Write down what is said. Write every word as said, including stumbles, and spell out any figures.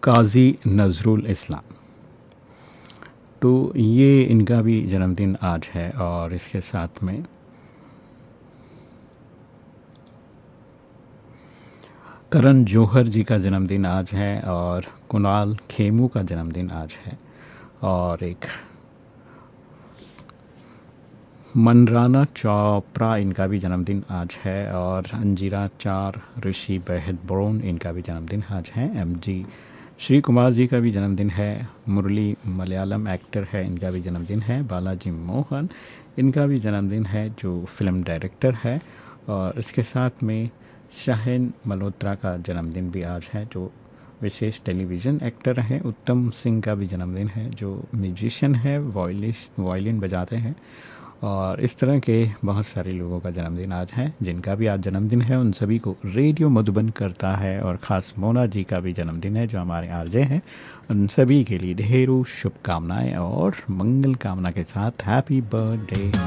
काजी नजरुल इस्लाम। तो ये इनका भी जन्मदिन आज है और इसके साथ में करण जौहर जी का जन्मदिन आज है और कुणाल खेमू का जन्मदिन आज है और एक मनराना चोपड़ा इनका भी जन्मदिन आज है और अंजिरा चार ऋषि बेहद ब्रोन इनका भी जन्मदिन आज है। एम जी श्री कुमार जी का भी जन्मदिन है। मुरली मलयालम एक्टर है, इनका भी जन्मदिन है। बालाजी मोहन इनका भी जन्मदिन है जो फिल्म डायरेक्टर है। और इसके साथ में शाहिन मल्होत्रा का जन्मदिन भी आज है जो विशेष टेलीविज़न एक्टर हैं। उत्तम सिंह का भी जन्मदिन है जो म्यूजिशियन है, वॉयलिश वायलिन बजाते हैं। और इस तरह के बहुत सारे लोगों का जन्मदिन आज है। जिनका भी आज जन्मदिन है उन सभी को रेडियो मधुबन करता है और ख़ास मोना जी का भी जन्मदिन है जो हमारे आरजे हैं। उन सभी के लिए ढेरों शुभकामनाएं और मंगल कामना के साथ हैप्पी बर्थडे।